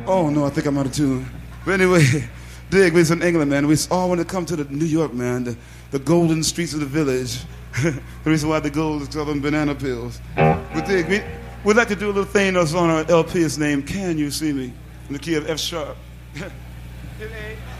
Oh, no, I think I'm out of tune. But anyway, dig, we're in England, man. We all want to come to New York, man, the golden streets of the village. The reason why the gold is called them banana pills. But dig, we'd like to do a little thing that's on our LP. It's named Can You See Me? In the key of F sharp.